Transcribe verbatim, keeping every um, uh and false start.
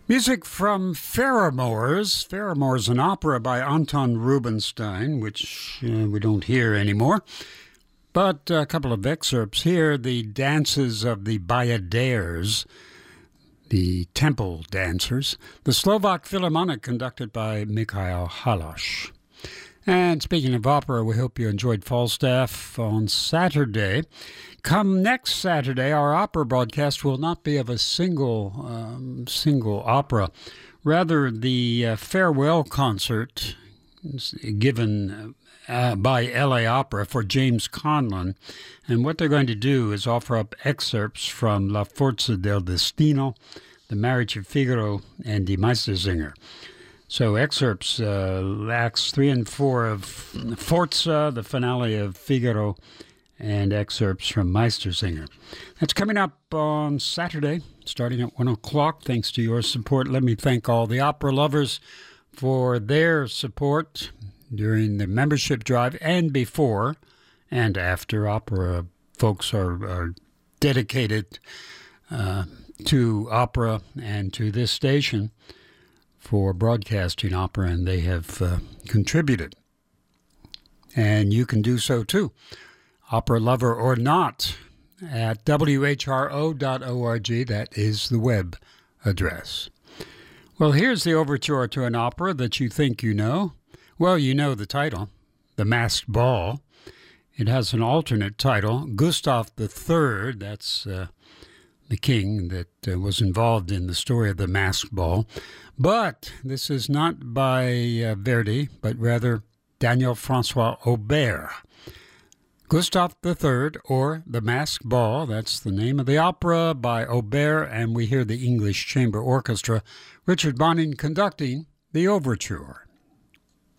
Music from Faramours. Faramours, an opera by Anton Rubinstein, which uh, we don't hear anymore. But a couple of excerpts here. The dances of the Bayadères, the temple dancers. The Slovak Philharmonic, conducted by Mikhail Halas. And speaking of opera, we hope you enjoyed Falstaff on Saturday. Come next Saturday, our opera broadcast will not be of a single um, single opera. Rather, the uh, farewell concert given uh, by L A Opera for James Conlon. And what they're going to do is offer up excerpts from La Forza del Destino, The Marriage of Figaro, and Die Meistersinger. So excerpts, uh, acts three and four of Forza, the finale of Figaro, and excerpts from Meistersinger. That's coming up on Saturday, starting at one o'clock. Thanks to your support. Let me thank all the opera lovers for their support during the membership drive and before and after. Opera folks are, are dedicated uh, to opera and to this station for broadcasting opera, and they have uh, contributed. And you can do so too, opera lover or not, at w h r o dot org. That is the web address. Well, here's the overture to an opera that you think you know. Well, you know the title, The Masked Ball. It has an alternate title, Gustav the Third. That's uh, the king that uh, was involved in the story of the Masked Ball. But this is not by uh, Verdi, but rather Daniel Francois Aubert. Gustav the Third, or The Masked Ball, that's the name of the opera by Aubert, and we hear the English Chamber Orchestra, Richard Bonin conducting the overture.